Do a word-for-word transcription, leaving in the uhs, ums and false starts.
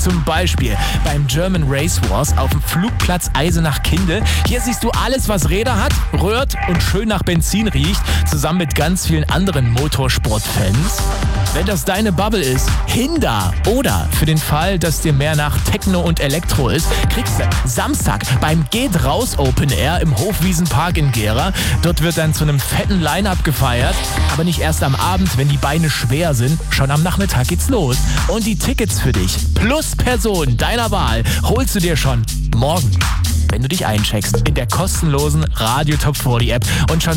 Zum Beispiel beim German Race Wars auf dem Flugplatz Eisenach-Kinde. Hier siehst du alles, was Räder hat, rührt und schön nach Benzin riecht, zusammen mit ganz vielen anderen Motorsportfans. Wenn das deine Bubble ist, hin da! Oder für den Fall, dass dir mehr nach Techno und Elektro ist, kriegst du Samstag beim Geht Raus Open Air im Hofwiesenpark in Gera. Dort wird dann zu einem fetten Line-Up gefeiert, aber nicht erst am Abend, wenn die Beine schwer sind. Schon am Nachmittag geht's los. Und die Tickets für dich plus Person deiner Wahl holst du dir schon morgen, wenn du dich eincheckst in der kostenlosen Radio Top vierzig App und schon